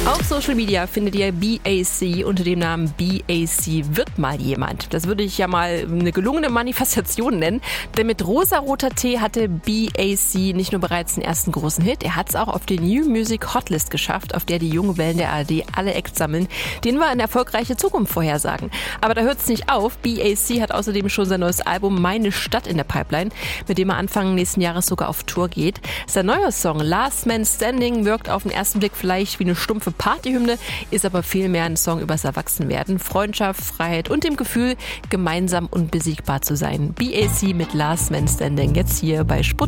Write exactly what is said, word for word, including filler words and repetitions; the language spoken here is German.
Auf Social Media findet ihr B A C unter dem Namen B A C wird mal jemand. Das würde ich ja mal eine gelungene Manifestation nennen, denn mit Rosaroter Tee hatte B A C nicht nur bereits den ersten großen Hit, er hat es auch auf die New Music Hotlist geschafft, auf der die jungen Wellen der A R D alle Acts sammeln, denen wir eine erfolgreiche Zukunft vorhersagen. Aber da hört es nicht auf. B A C hat außerdem schon sein neues Album Meine Stadt in der Pipeline, mit dem er Anfang nächsten Jahres sogar auf Tour geht. Sein neuer Song Last Man Standing wirkt auf den ersten Blick vielleicht wie eine stumpfe Partyhymne, ist aber vielmehr ein Song übers Erwachsenwerden, Freundschaft, Freiheit und dem Gefühl, gemeinsam unbesiegbar zu sein. B A C mit Last Man Standing, jetzt hier bei Sputnik.